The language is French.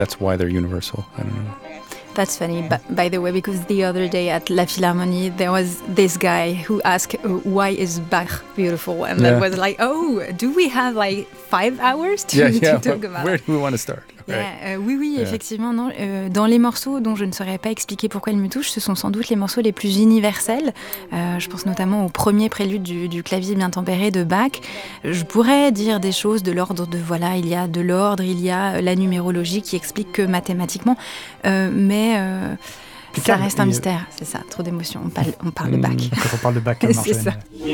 That's why they're universal. I don't know. That's funny, by the way, because the other day at La Philharmonie, there was this guy who asked, why is Bach beautiful? And that was like, do we have like 5 hours to talk about Where do we want to start? Oui, effectivement. Non. Dans les morceaux dont je ne saurais pas expliquer pourquoi ils me touchent, ce sont sans doute les morceaux les plus universels. Je pense notamment au premier prélude du clavier bien tempéré de Bach. Je pourrais dire des choses de l'ordre de, voilà, il y a de l'ordre, il y a la numérologie qui explique que mathématiquement, mais ça reste un mystère, c'est ça, trop d'émotions. On parle de Bach. Quand on parle de Bach, c'est ça.